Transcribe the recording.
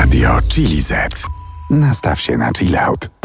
Radio Chili Z. Nastaw się na chill out.